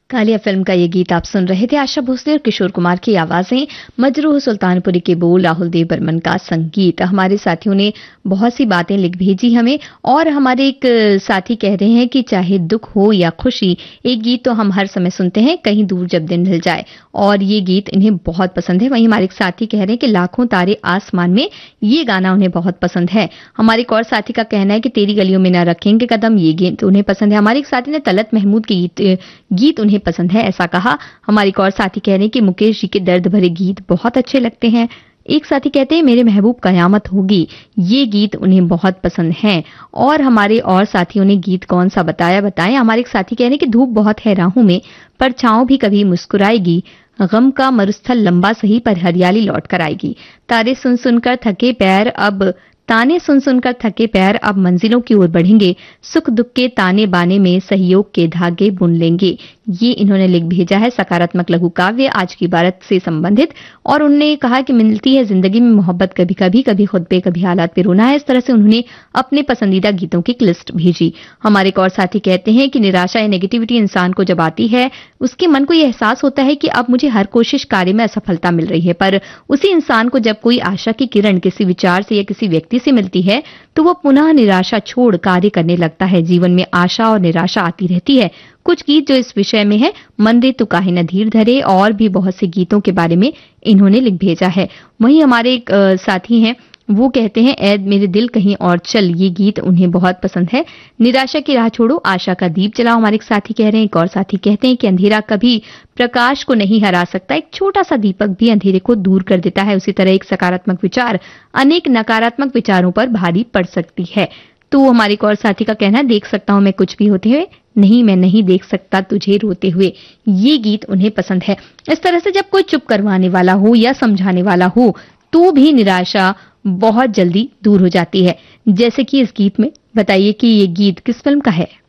Kaliya film का ये गीत आप सुन रहे थे। आशा भोसले और किशोर कुमार की आवाजें, मजरूह सुल्तानपुरी के बोल, राहुल देव बर्मन का संगीत। हमारे साथियों ने बहुत सी बातें लिख भेजी हमें, और हमारे एक साथी कह रहे हैं कि चाहे दुख हो या खुशी, एक गीत तो हम हर समय सुनते हैं, कहीं दूर जब दिन ढल जाए, और ये गीत इन्हें बहुत पसंद है। वहीं हमारे एक साथी कह रहे हैं कि लाखों तारे आसमान में, ये गाना उन्हें बहुत पसंद है। हमारे एक और साथी का कहना है कि तेरी गलियों में ना रखेंगे कदम, ये गीत उन्हें पसंद है। हमारे एक साथी ने तलत महमूद के गीत उन्हें पसंद है, ऐसा कहा। हमारे एक और साथी कह रहे हैं कि मुकेश जी के दर्द भरे गीत बहुत अच्छे लगते हैं। एक साथी कहते हैं मेरे महबूब कयामत होगी, ये गीत उन्हें बहुत पसंद है। और हमारे और साथियों ने गीत कौन सा बताएं। हमारे एक साथी कह रहे हैं कि धूप बहुत है राहों में, पर छांव भी कभी मुस्कुराएगी, गम का मरुस्थल लंबा सही पर हरियाली लौट कर आएगी, तारे सुन सुनकर थके पैर अब ताने सुन सुनकर थके पैर अब मंजिलों की ओर बढ़ेंगे, सुख दुख के ताने बाने में सहयोग के धागे बुन लेंगे। ये इन्होंने लिख भेजा है सकारात्मक लघु काव्य आज की बात से संबंधित। और उन्होंने कहा कि मिलती है जिंदगी में मोहब्बत कभी कभी, कभी खुद पे कभी हालात पे रोना है। इस तरह से उन्होंने अपने पसंदीदा गीतों की लिस्ट भेजी। हमारे एक और साथी कहते हैं कि निराशा या नेगेटिविटी इंसान को जब आती है, उसके मन को यह एहसास होता है कि अब मुझे हर कोशिश कार्य में असफलता मिल रही है, पर उसी इंसान को जब कोई आशा की किरण किसी विचार से या किसी व्यक्ति से मिलती है, तो वो पुनः निराशा छोड़ कार्य करने लगता है। जीवन में आशा और निराशा आती रहती है। कुछ गीत जो इस विषय में है, मन रे तू काहे न धीर धरे, और भी बहुत से गीतों के बारे में इन्होंने लिख भेजा है। वहीं हमारे एक साथी हैं, वो कहते हैं ऐ मेरे दिल कहीं और चल, ये गीत उन्हें बहुत पसंद है। निराशा की राह छोड़ो, आशा का दीप जलाओ, हमारे एक साथी कह रहे हैं। एक और साथी कहते हैं कि अंधेरा कभी प्रकाश को नहीं हरा सकता, एक छोटा सा दीपक भी अंधेरे को दूर कर देता है। उसी तरह एक सकारात्मक विचार अनेक नकारात्मक विचारों पर भारी पड़ सकती है। तो हमारे एक और साथी का कहना है, देख सकता हूं मैं कुछ भी होते हुए, नहीं मैं नहीं देख सकता तुझे रोते हुए, ये गीत उन्हें पसंद है। इस तरह से जब कोई चुप करवाने वाला हो या समझाने वाला हो, तो भी निराशा बहुत जल्दी दूर हो जाती है। जैसे कि इस गीत में। बताइए कि ये गीत किस फिल्म का है।